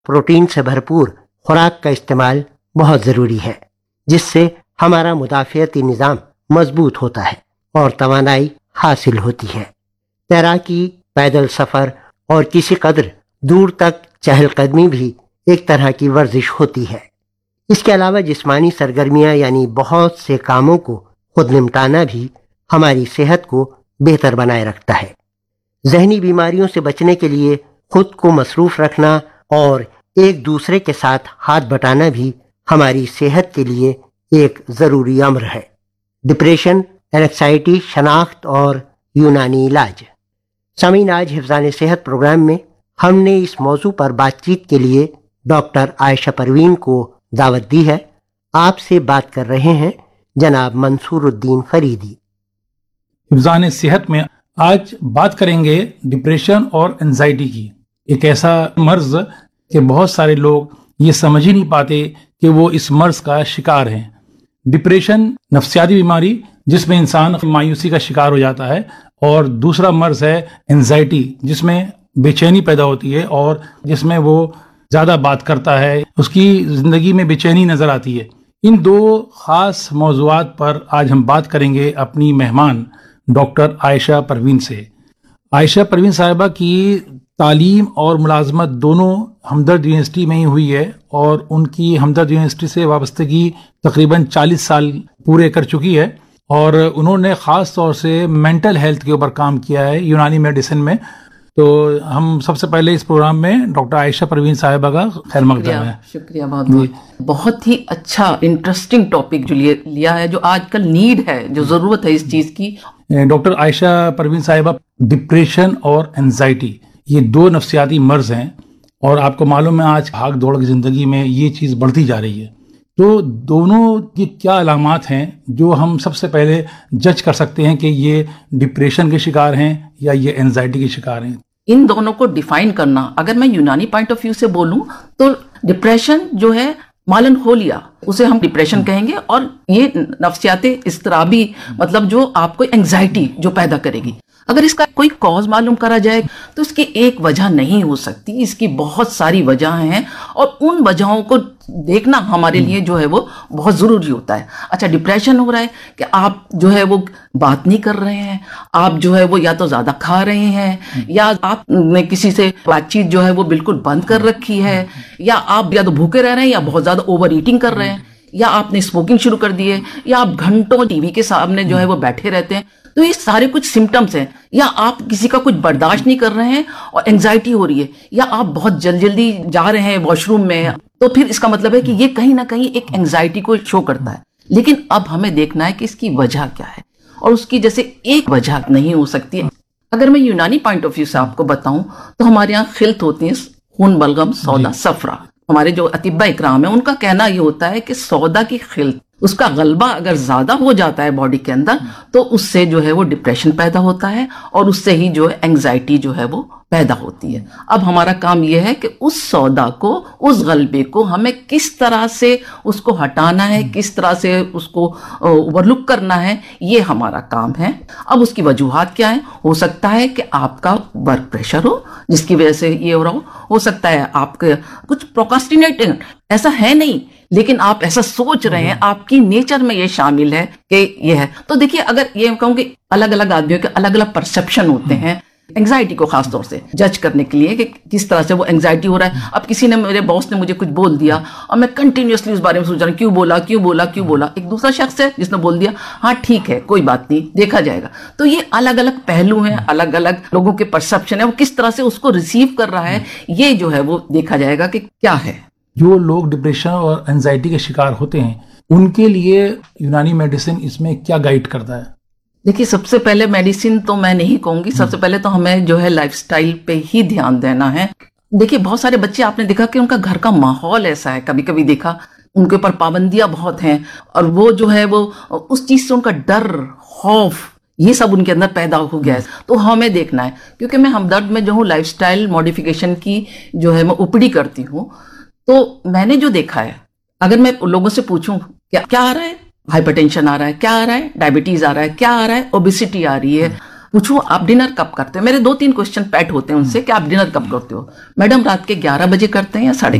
Protein से भरपूर खुराक का इस्तेमाल बहुत ज़रूरी है, जिससे हमारा मुदाफ़ियती निज़ाम मजबूत होता है और तवानाई हासिल होती है। तैराकी, पैदल सफ़र और किसी कदर दूर तक चहलकदमी भी एक तरह की वर्जिश होती है। इसके अलावा जिस्मानी सरगर्मियाँ यानी बहुत से कामों को खुद निपटाना भी हमारी सेहत को बेहतर बनाए रखता है। जहनी बीमारियों से बचने के लिए खुद को मसरूफ़ रखना और एक दूसरे के साथ हाथ बटाना भी हमारी सेहत के लिए एक ज़रूरी अम्र है। डिप्रेशन, एंग्जायटी, शनाख्त और यूनानी इलाज। सामीन, आज हिफ्ज़ान सेहत प्रोग्राम में हमने इस मौजू पर बातचीत के लिए डॉक्टर आयशा परवीन को दावत दी है। आपसे बात कर रहे हैं जनाब मंसूरुद्दीन फरीदी। हिफ्ज़ान सेहत में आज बात करेंगे डिप्रेशन और एंजाइटी की। एक ऐसा मर्ज कि बहुत सारे लोग ये समझ ही नहीं पाते कि वो इस मर्ज का शिकार हैं। डिप्रेशन नफ्सियाती बीमारी जिसमें इंसान मायूसी का शिकार हो जाता है, और दूसरा मर्ज है एंजाइटी जिसमें बेचैनी पैदा होती है और जिसमें वो ज़्यादा बात करता है, उसकी ज़िंदगी में बेचैनी नज़र आती है। इन दो ख़ास मौज़ूआत पर आज हम बात करेंगे अपनी मेहमान डॉक्टर आयशा परवीन से। आयशा परवीन साहिबा की तालीम और मुलाजमत दोनों हमदर्द यूनिवर्सिटी में ही हुई है और उनकी हमदर्द यूनिवर्सिटी से वाबस्तगी तकरीबन 40 साल पूरे कर चुकी है, और उन्होंने ख़ास तौर से मेंटल हेल्थ के ऊपर काम किया है यूनानी मेडिसिन में। तो हम सबसे पहले इस प्रोग्राम में डॉक्टर आयशा परवीन साहिबा का खैर मकदम है। शुक्रिया बहुत बहुत। बहुत ही अच्छा इंटरेस्टिंग टॉपिक जो लिया है, जो आजकल नीड है, जो ज़रूरत है इस चीज़ की। डॉक्टर आयशा परवीन साहिबा, डिप्रेशन और एंजाइटी ये दो नफ्सियाती मर्ज हैं, और आपको मालूम है आज भाग दौड़ की ज़िंदगी में ये चीज़ बढ़ती जा रही है। तो दोनों की क्या अलामात हैं जो हम सबसे पहले जज कर सकते हैं कि ये डिप्रेशन के शिकार हैं या ये एंजाइटी के शिकार हैं? इन दोनों को डिफाइन करना, अगर मैं यूनानी पॉइंट ऑफ व्यू से बोलूं तो डिप्रेशन जो है मालन हो लिया उसे हम डिप्रेशन कहेंगे, और ये नफ्सियाती इस्तराबी मतलब जो आपको एंजाइटी जो पैदा करेगी। अगर इसका कोई कॉज मालूम करा जाए तो इसकी एक वजह नहीं हो सकती, इसकी बहुत सारी वजह हैं, और उन वजहों को देखना हमारे लिए जो है वो बहुत ज़रूरी होता है। अच्छा, डिप्रेशन हो रहा है कि आप जो है वो बात नहीं कर रहे हैं, आप जो है वो या तो ज़्यादा खा रहे हैं, या आपने किसी से बातचीत जो है वो बिल्कुल बंद कर रखी है, या आप या तो भूखे रह रहे हैं या बहुत ज़्यादा ओवर ईटिंग कर रहे हैं, या आपने स्मोकिंग शुरू कर दी है, या आप घंटों टीवी के सामने जो है वो बैठे रहते हैं। तो ये सारे कुछ सिम्टम्स हैं। या आप किसी का कुछ बर्दाश्त नहीं कर रहे हैं और एंजाइटी हो रही है, या आप बहुत जल्दी जा रहे हैं वॉशरूम में, तो फिर इसका मतलब है कि ये कहीं ना कहीं एक एंजाइटी को शो करता है। लेकिन अब हमें देखना है कि इसकी वजह क्या है, और उसकी जैसे एक वजह नहीं हो सकती है। अगर मैं यूनानी पॉइंट ऑफ व्यू से आपको बताऊं तो हमारे यहाँ खिल्त होती है, खून, बलगम, सौदा, सफरा। हमारे जो अतिब्बा इकराम है उनका कहना ये होता है कि सौदा की खिल्त, उसका गलबा अगर ज्यादा हो जाता है बॉडी के अंदर तो उससे जो है वो डिप्रेशन पैदा होता है, और उससे ही जो एंग्जाइटी जो है वो पैदा होती है। अब हमारा काम यह है कि उस सौदा को, उस गलबे को हमें किस तरह से उसको हटाना है, किस तरह से उसको ओवरलुक करना है, ये हमारा काम है। अब उसकी वजूहात क्या है? हो सकता है कि आपका वर्क प्रेशर हो जिसकी वजह से ये हो रहा हो सकता है आपके कुछ प्रोक्रास्टिनेटिंग, ऐसा है नहीं लेकिन आप ऐसा सोच रहे हैं, आपकी नेचर में ये शामिल है कि ये है। तो देखिए, अगर ये कहूँ कि अलग अलग आदमियों के अलग अलग परसेप्शन होते हैं एंग्जाइटी को खास तौर से जज करने के लिए कि किस तरह से वो एंग्जाइटी हो रहा है। अब किसी ने, मेरे बॉस ने मुझे कुछ बोल दिया और मैं कंटिन्यूअसली उस बारे में सोच रहा हूँ, क्यों बोला क्यों बोला क्यों बोला। एक दूसरा शख्स है जिसने बोल दिया, हाँ ठीक है कोई बात नहीं, देखा जाएगा। तो ये अलग अलग पहलू हैं, अलग अलग लोगों के परसेप्शन है, वो किस तरह से उसको रिसीव कर रहा है, ये जो है वो देखा जाएगा कि क्या है। जो लोग डिप्रेशन और एंजाइटी के शिकार होते हैं उनके लिए यूनानी मेडिसिन इसमें क्या गाइड करता है? देखिए, सबसे पहले मेडिसिन तो मैं नहीं कहूंगी, सबसे पहले तो हमें जो है लाइफस्टाइल पे ही ध्यान देना है। देखिए, बहुत सारे बच्चे आपने देखा कि उनका घर का माहौल ऐसा है, कभी कभी देखा उनके ऊपर पाबंदियां बहुत हैं, और वो जो है वो उस चीज से उनका डर, खौफ, ये सब उनके अंदर पैदा हो गया है। तो हमें देखना है, क्योंकि मैं हमदर्द में जो हूँ लाइफस्टाइल मॉडिफिकेशन की जो है मैं ओपीडी करती हूँ, तो मैंने जो देखा है, अगर मैं लोगों से पूछूं क्या क्या आ रहा है, हाइपरटेंशन आ रहा है, क्या आ रहा है, डायबिटीज आ रहा है, क्या आ रहा है, ओबेसिटी आ रही है, पूछूं आप डिनर कब करते हो, मेरे 2-3 क्वेश्चन पैट होते हैं उनसे कि आप डिनर कब करते हो। मैडम रात के 11 बजे करते हैं या